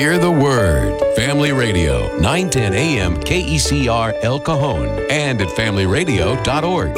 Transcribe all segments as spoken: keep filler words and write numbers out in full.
Hear the word. Family Radio, nine ten a m K E C R El Cajon, and at family radio dot org.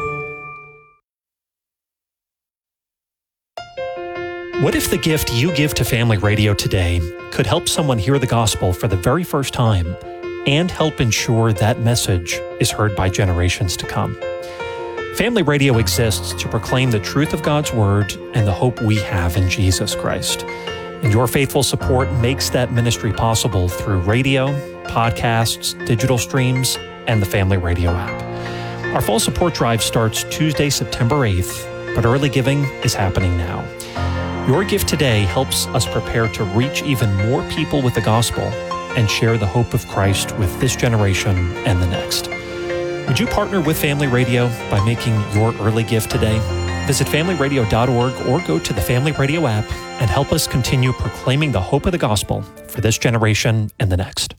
What if the gift you give to Family Radio today could help someone hear the gospel for the very first time and help ensure that message is heard by generations to come? Family Radio exists to proclaim the truth of God's Word and the hope we have in Jesus Christ. And your faithful support makes that ministry possible through radio, podcasts, digital streams, and the Family Radio app. Our fall support drive starts Tuesday, September eighth, but early giving is happening now. Your gift today helps us prepare to reach even more people with the gospel and share the hope of Christ with this generation and the next. Would you partner with Family Radio by making your early gift today? Visit family radio dot org or go to the Family Radio app and help us continue proclaiming the hope of the gospel for this generation and the next.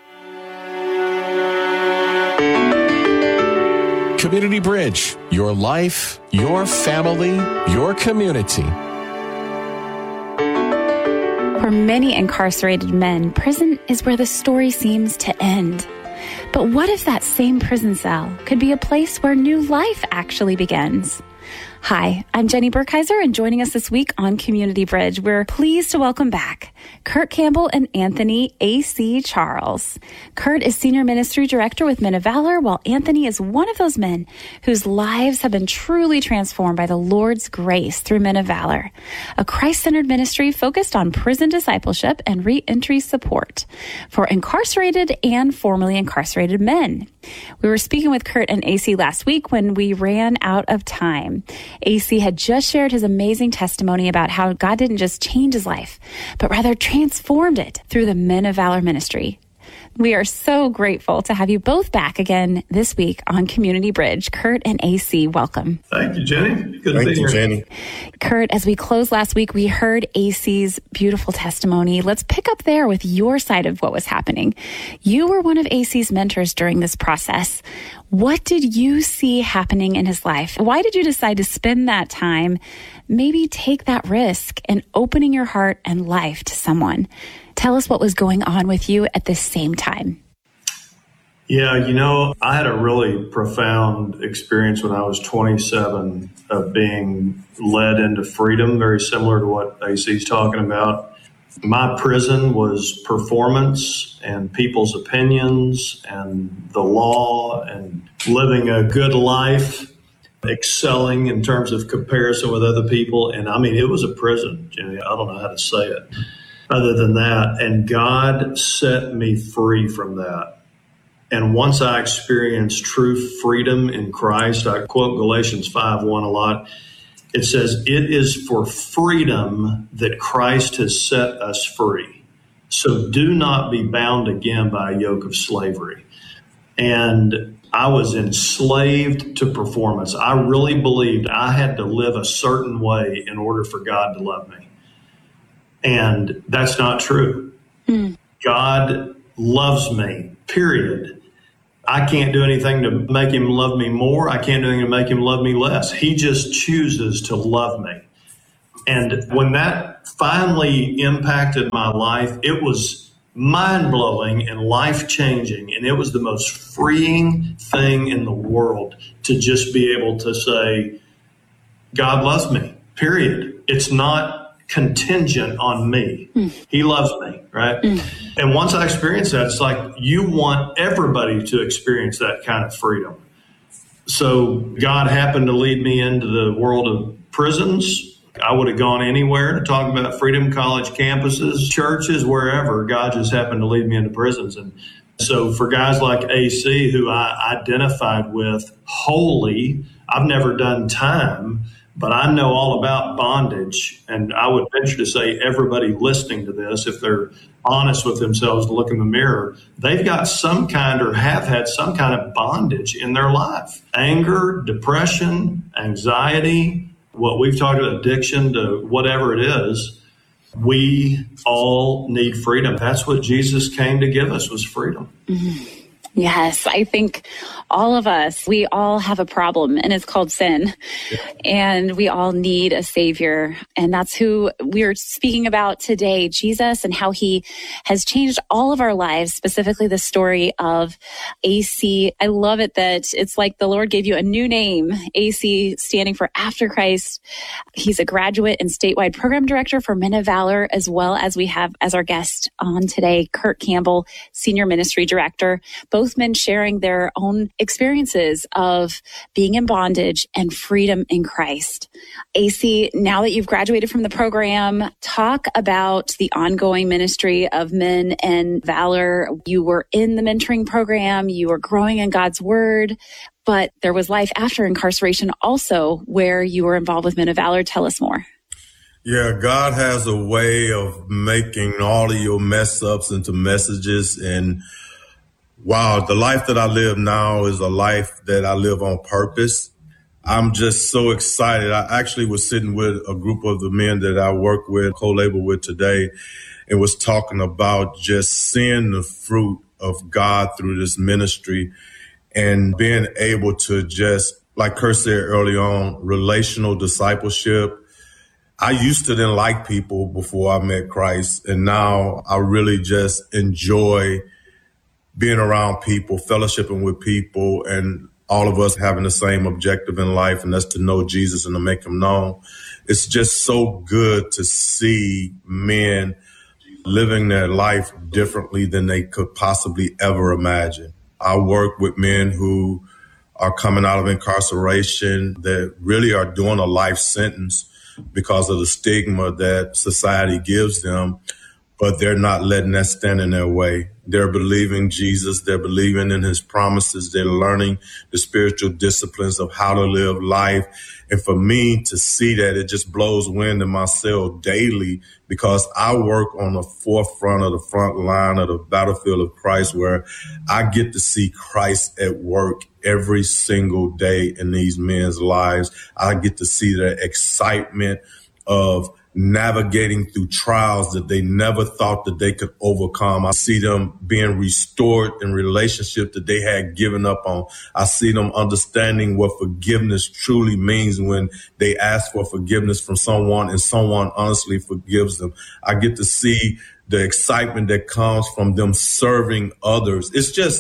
Community Bridge, your life, your family, your community. For many incarcerated men, prison is where the story seems to end. But what if that same prison cell could be a place where new life actually begins? Hi, I'm Jenny Burkheiser, and joining us this week on Community Bridge, we're pleased to welcome back Kurt Campbell and Anthony A C Charles. Kurt is Senior Ministry Director with Men of Valor, while Anthony is one of those men whose lives have been truly transformed by the Lord's grace through Men of Valor, a Christ-centered ministry focused on prison discipleship and re-entry support for incarcerated and formerly incarcerated men. We were speaking with Kurt and A C last week when we ran out of time. A C had just shared his amazing testimony about how God didn't just change his life, but rather transformed it through the Men of Valor ministry. We are so grateful to have you both back again this week on Community Bridge. Kurt and A C, welcome. Thank you, Jenny. Good Thank to be you, here. Jenny. Kurt, as we closed last week, we heard A C's beautiful testimony. Let's pick up there with your side of what was happening. You were one of A C's mentors during this process. What did you see happening in his life? Why did you decide to spend that time, maybe take that risk in opening your heart and life to someone? Tell us what was going on with you at the same time. Yeah, you know, I had a really profound experience when I was twenty-seven of being led into freedom, very similar to what A C's talking about. My prison was performance and people's opinions and the law and living a good life, excelling in terms of comparison with other people. And I mean, it was a prison, Jenny. I don't know how to say it other than that. And God set me free from that. And once I experienced true freedom in Christ, I quote Galatians five one a lot. It says, "It is for freedom that Christ has set us free. So do not be bound again by a yoke of slavery." And I was enslaved to performance. I really believed I had to live a certain way in order for God to love me. And that's not true. Mm. God loves me, period. I can't do anything to make him love me more. I can't do anything to make him love me less. He just chooses to love me. And when that finally impacted my life, it was mind-blowing and life-changing. And it was the most freeing thing in the world to just be able to say, God loves me, period. It's not contingent on me. Mm. He loves me, right? Mm. And once I experienced that, it's like you want everybody to experience that kind of freedom. So God happened to lead me into the world of prisons. I would have gone anywhere to talk about Freedom College campuses, churches, wherever. God just happened to lead me into prisons. And so for guys like A C, who I identified with wholly, I've never done time, but I know all about bondage, and I would venture to say everybody listening to this, if they're honest with themselves to look in the mirror, they've got some kind or have had some kind of bondage in their life. Anger, depression, anxiety, what we've talked about, addiction to whatever it is. We all need freedom. That's what Jesus came to give us, was freedom. Mm-hmm. Yes, I think all of us, we all have a problem, and it's called sin. Yeah. And we all need a savior. And that's who we're speaking about today, Jesus, and how he has changed all of our lives, specifically the story of A C. I love it that it's like the Lord gave you a new name, A C, standing for After Christ. He's a graduate and statewide program director for Men of Valor, as well as we have as our guest on today, Kurt Campbell, senior ministry director. Both men sharing their own experiences of being in bondage and freedom in Christ. A C, now that you've graduated from the program, talk about the ongoing ministry of Men and Valor. You were in the mentoring program, you were growing in God's word, but there was life after incarceration also where you were involved with Men of Valor. Tell us more. Yeah, God has a way of making all of your mess ups into messages. And wow, the life that I live now is a life that I live on purpose. I'm just so excited. I actually was sitting with a group of the men that I work with, co-labor with today, and was talking about just seeing the fruit of God through this ministry and being able to just, like Kurt said early on, relational discipleship. I used to didn't like people before I met Christ, and now I really just enjoy being around people, fellowshipping with people, and all of us having the same objective in life, and that's to know Jesus and to make him known. It's just so good to see men living their life differently than they could possibly ever imagine. I work with men who are coming out of incarceration that really are doing a life sentence because of the stigma that society gives them, but they're not letting that stand in their way. They're believing Jesus. They're believing in his promises. They're learning the spiritual disciplines of how to live life. And for me to see that, it just blows wind in my sail daily, because I work on the forefront of the front line of the battlefield of Christ, where I get to see Christ at work every single day in these men's lives. I get to see the excitement of navigating through trials that they never thought that they could overcome. I see them being restored in relationship that they had given up on. I see them understanding what forgiveness truly means when they ask for forgiveness from someone and someone honestly forgives them. I get to see the excitement that comes from them serving others. It's just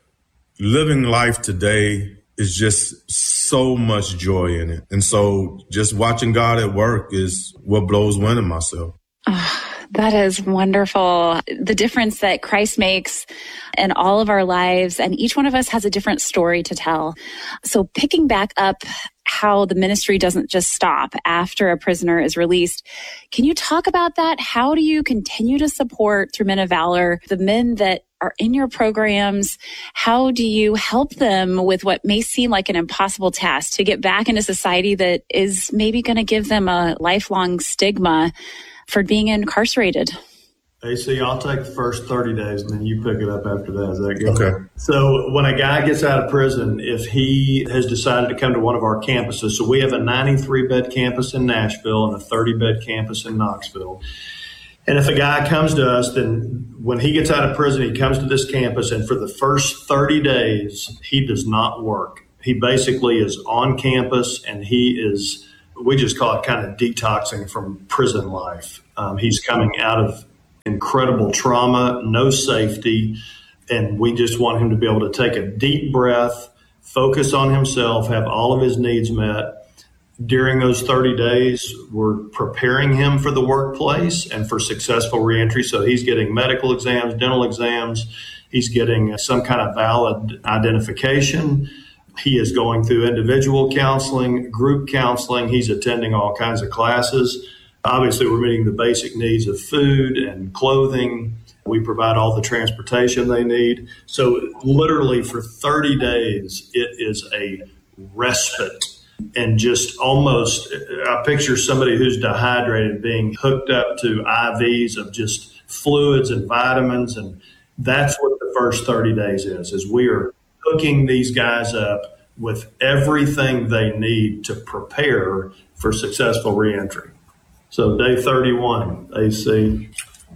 living life today is just so much joy in it. And so just watching God at work is what blows wind in myself. Oh, that is wonderful. The difference that Christ makes in all of our lives, and each one of us has a different story to tell. So picking back up how the ministry doesn't just stop after a prisoner is released, can you talk about that? How do you continue to support through Men of Valor the men that are in your programs? How do you help them with what may seem like an impossible task to get back into society that is maybe going to give them a lifelong stigma for being incarcerated? A C, I'll take the first thirty days and then you pick it up after that. Is that good? Okay. So when a guy gets out of prison, if he has decided to come to one of our campuses, so we have a ninety-three bed campus in Nashville and a thirty bed campus in Knoxville. And if a guy comes to us, then when he gets out of prison, he comes to this campus, and for the first thirty days, he does not work. He basically is on campus, and he is, we just call it kind of detoxing from prison life. Um, he's coming out of incredible trauma, no safety, and we just want him to be able to take a deep breath, focus on himself, have all of his needs met. During those thirty days, we're preparing him for the workplace and for successful reentry. So he's getting medical exams, dental exams. He's getting some kind of valid identification. He is going through individual counseling, group counseling. He's attending all kinds of classes. Obviously, we're meeting the basic needs of food and clothing. We provide all the transportation they need. So literally for thirty days, it is a respite. And just almost, I picture somebody who's dehydrated being hooked up to I Vs of just fluids and vitamins. And that's what the first thirty days is, is we are hooking these guys up with everything they need to prepare for successful reentry. So day thirty-one, A C.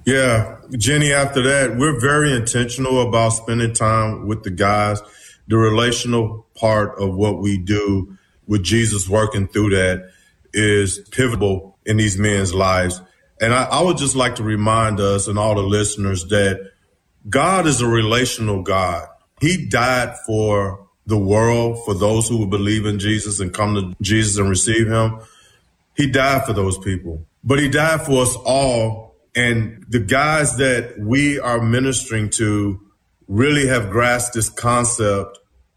Yeah, Jenny, after that, we're very intentional about spending time with the guys. The relational part of what we do with Jesus working through that is pivotal in these men's lives. And I, I would just like to remind us and all the listeners that God is a relational God. He died for the world, for those who would believe in Jesus and come to Jesus and receive him. He died for those people, but he died for us all. And the guys that we are ministering to really have grasped this concept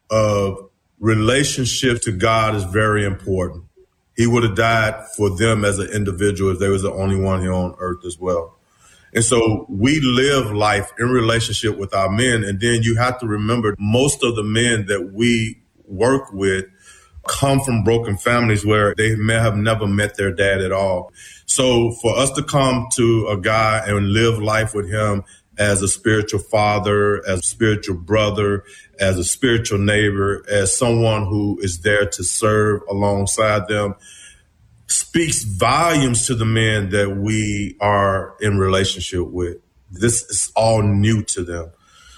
of relationship to God is very important. He would have died for them as an individual if they was the only one here on earth as well. And so we live life in relationship with our men. And then you have to remember most of the men that we work with come from broken families where they may have never met their dad at all. So for us to come to a guy and live life with him as a spiritual father, as a spiritual brother, as a spiritual neighbor, as someone who is there to serve alongside them, speaks volumes to the men that we are in relationship with. This is all new to them.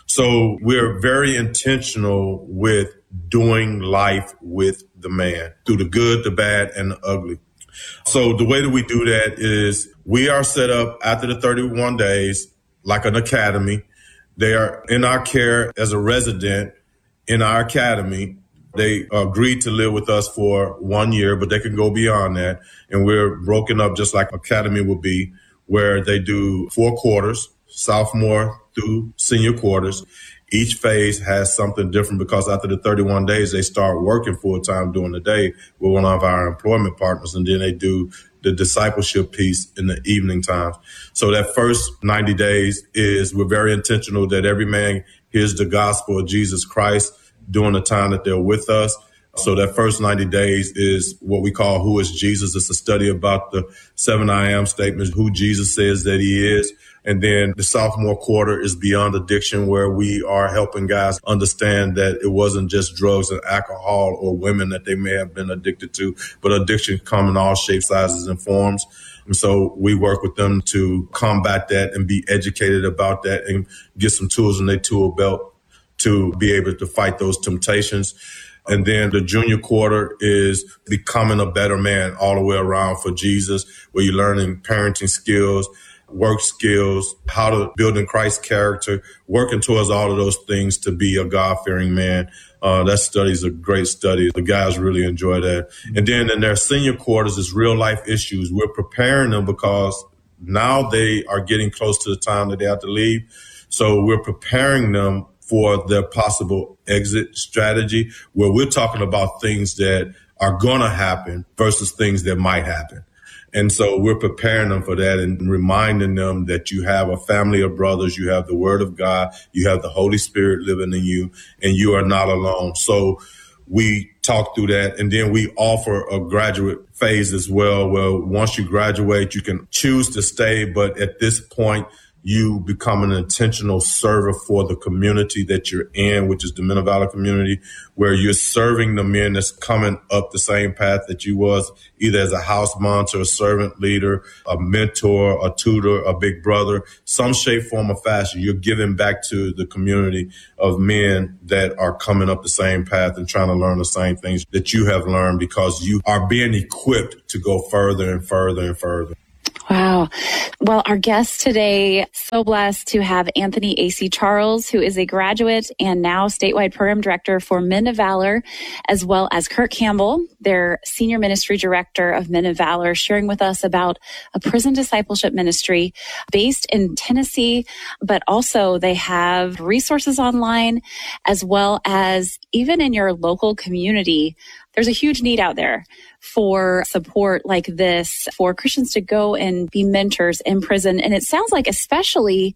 So we're very intentional with doing life with the man through the good, the bad, and the ugly. So the way that we do that is we are set up after the thirty-one days like an academy. They are in our care as a resident in our academy. They agreed to live with us for one year, but they can go beyond that. And we're broken up just like academy would be, where they do four quarters, sophomore through senior quarters. Each phase has something different because after the thirty-one days, they start working full time during the day with one of our employment partners. And then they do the discipleship piece in the evening times. So that first ninety days is we're very intentional that every man hears the gospel of Jesus Christ during the time that they're with us. So that first ninety days is what we call Who is Jesus? It's a study about the seven I am statements, who Jesus says that he is. And then the sophomore quarter is Beyond Addiction, where we are helping guys understand that it wasn't just drugs and alcohol or women that they may have been addicted to, but addiction come in all shapes, sizes, and forms. And so we work with them to combat that and be educated about that and get some tools in their tool belt to be able to fight those temptations. And then the junior quarter is becoming a better man all the way around for Jesus, where you're learning parenting skills, work skills, how to build in Christ's character, working towards all of those things to be a God-fearing man. Uh, that study is a great study. The guys really enjoy that. And then in their senior quarters is real life issues. We're preparing them because now they are getting close to the time that they have to leave. So we're preparing them for their possible exit strategy, where we're talking about things that are going to happen versus things that might happen. And so we're preparing them for that and reminding them that you have a family of brothers, you have the Word of God, you have the Holy Spirit living in you, and you are not alone. So we talk through that. And then we offer a graduate phase as well, where once you graduate, you can choose to stay. But at this point, you become an intentional server for the community that you're in, which is the Men of Valor community, where you're serving the men that's coming up the same path that you was, either as a house monitor, a servant leader, a mentor, a tutor, a big brother, some shape, form, or fashion. You're giving back to the community of men that are coming up the same path and trying to learn the same things that you have learned, because you are being equipped to go further and further and further. Wow. Well, our guest today, so blessed to have Anthony A C. Charles, who is a graduate and now statewide program director for Men of Valor, as well as Kurt Campbell, their senior ministry director of Men of Valor, sharing with us about a prison discipleship ministry based in Tennessee, but also they have resources online, as well as even in your local community. There's a huge need out there for support like this, for Christians to go and be mentors in prison. And it sounds like especially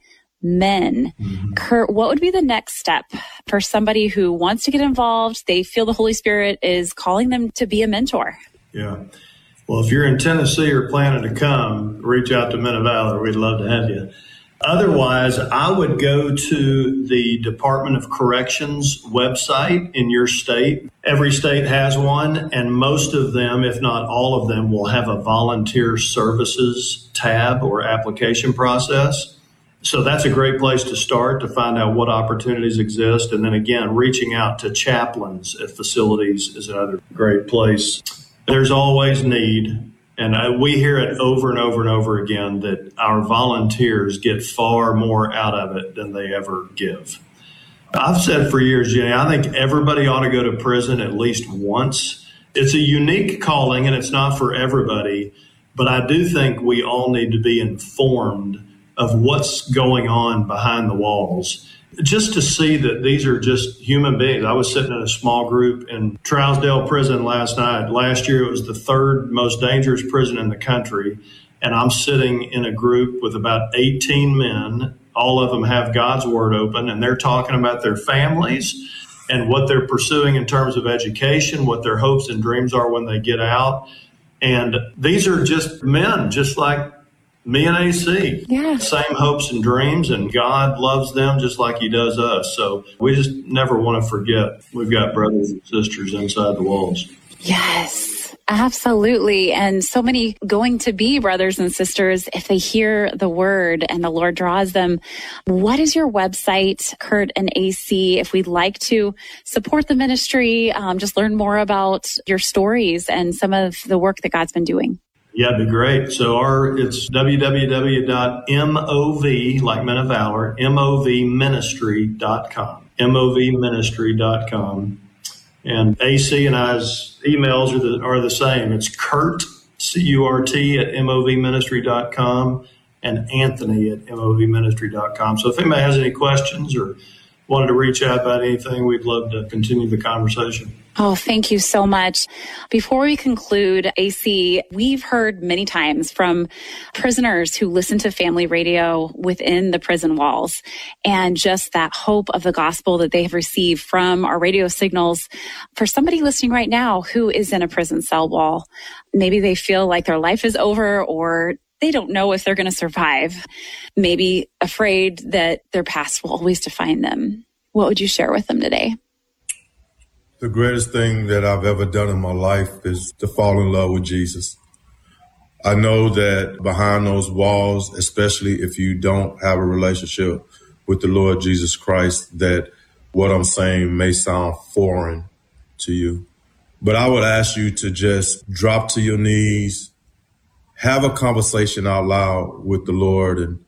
men. Mm-hmm. Kurt, what would be the next step for somebody who wants to get involved? They feel the Holy Spirit is calling them to be a mentor. Yeah. Well, if you're in Tennessee or planning to come, reach out to Men of Valor. We'd love to have you. Otherwise, I would go to the Department of Corrections website in your state. Every state has one, and most of them, if not all of them, will have a volunteer services tab or application process. So that's a great place to start to find out what opportunities exist. And then again, reaching out to chaplains at facilities is another great place. There's always need. And I, we hear it over and over and over again that our volunteers get far more out of it than they ever give. I've said for years, Jenny, I think everybody ought to go to prison at least once. It's a unique calling and it's not for everybody, but I do think we all need to be informed of what's going on behind the walls. Just to see that these are just human beings. I was sitting in a small group in Trousdale Prison last night. Last year, it was the third most dangerous prison in the country. And I'm sitting in a group with about eighteen men. All of them have God's Word open, and they're talking about their families and what they're pursuing in terms of education, what their hopes and dreams are when they get out. And these are just men, just like me and A C, yeah. Same hopes and dreams, and God loves them just like he does us. So we just never want to forget we've got brothers and sisters inside the walls. Yes, absolutely. And so many going to be brothers and sisters if they hear the word and the Lord draws them. What is your website, Kurt and A C, if we'd like to support the ministry, um, just learn more about your stories and some of the work that God's been doing? Yeah, it'd be great. So our it's w w w dot mov, like Men of Valor, mov ministry dot com, mov ministry dot com. And A C and I's emails are the, are the same. It's Kurt, C U R T, at mov ministry dot com and Anthony at mov ministry dot com. So if anybody has any questions or wanted to reach out about anything, we'd love to continue the conversation. Oh, thank you so much. Before we conclude, A C, we've heard many times from prisoners who listen to family radio within the prison walls, and just that hope of the gospel that they have received from our radio signals. For somebody listening right now who is in a prison cell wall, maybe they feel like their life is over, or they don't know if they're going to survive, maybe afraid that their past will always define them. What would you share with them today? The greatest thing that I've ever done in my life is to fall in love with Jesus. I know that behind those walls, especially if you don't have a relationship with the Lord Jesus Christ, that what I'm saying may sound foreign to you. But I would ask you to just drop to your knees, have a conversation out loud with the Lord, and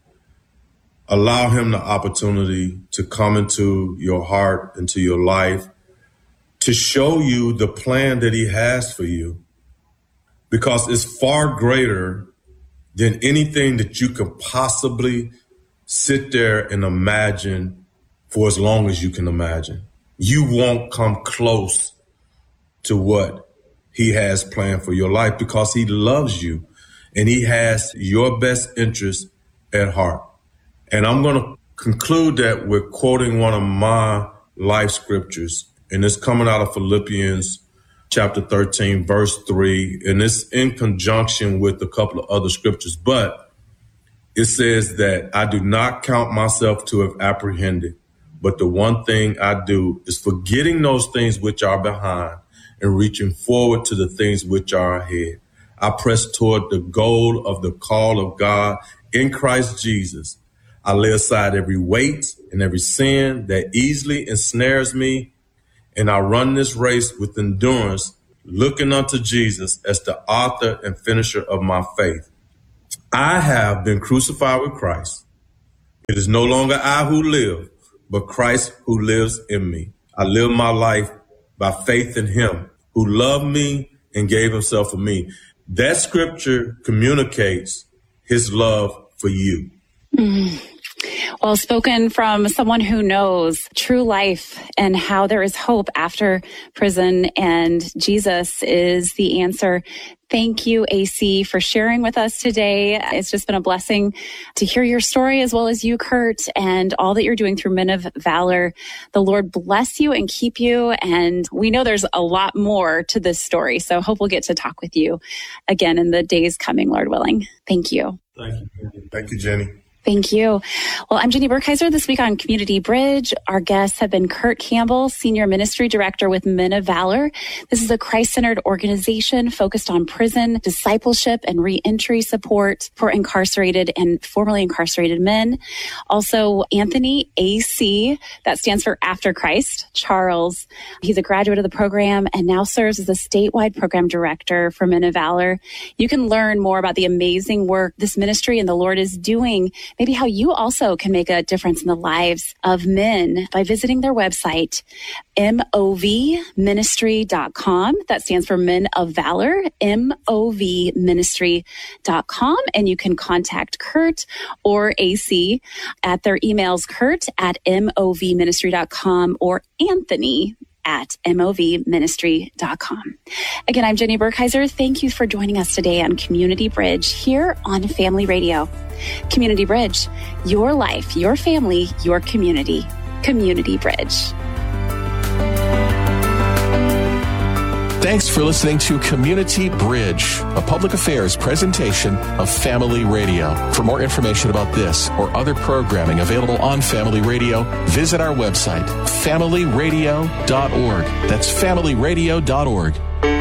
allow him the opportunity to come into your heart, into your life, to show you the plan that he has for you, because it's far greater than anything that you could possibly sit there and imagine for as long as you can imagine. You won't come close to what he has planned for your life, because he loves you and he has your best interest at heart. And I'm going to conclude that with quoting one of my life scriptures. And it's coming out of Philippians chapter thirteen, verse three. And it's in conjunction with a couple of other scriptures. But it says that I do not count myself to have apprehended, but the one thing I do is forgetting those things which are behind and reaching forward to the things which are ahead. I press toward the goal of the call of God in Christ Jesus. I lay aside every weight and every sin that easily ensnares me, and I run this race with endurance, looking unto Jesus as the author and finisher of my faith. I have been crucified with Christ. It is no longer I who live, but Christ who lives in me. I live my life by faith in him who loved me and gave himself for me. That scripture communicates his love for you. Mm. Well spoken from someone who knows true life and how there is hope after prison, and Jesus is the answer. Thank you, A C, for sharing with us today. It's just been a blessing to hear your story, as well as you, Kurt, and all that you're doing through Men of Valor. The Lord bless you and keep you. And we know there's a lot more to this story, so hope we'll get to talk with you again in the days coming, Lord willing. Thank you. Thank you. Thank you, Jenny. Thank you. Well, I'm Jenny Burkheiser. This week on Community Bridge, our guests have been Kurt Campbell, Senior Ministry Director with Men of Valor. This is a Christ-centered organization focused on prison, discipleship, and reentry support for incarcerated and formerly incarcerated men. Also, Anthony A C, that stands for After Christ, Charles. He's a graduate of the program and now serves as a statewide program director for Men of Valor. You can learn more about the amazing work this ministry and the Lord is doing, maybe how you also can make a difference in the lives of men by visiting their website, M O V ministry dot com. That stands for Men of Valor, M O V ministry dot com. And you can contact Kurt or A C at their emails, Kurt at M O V ministry dot com or Anthony at M O V ministry dot com. Again, I'm Jenny Burkheiser. Thank you for joining us today on Community Bridge here on Family Radio. Community Bridge, your life, your family, your community. Community Bridge. Thanks for listening to Community Bridge, a public affairs presentation of Family Radio. For more information about this or other programming available on Family Radio, visit our website, family radio dot org. That's family radio dot org.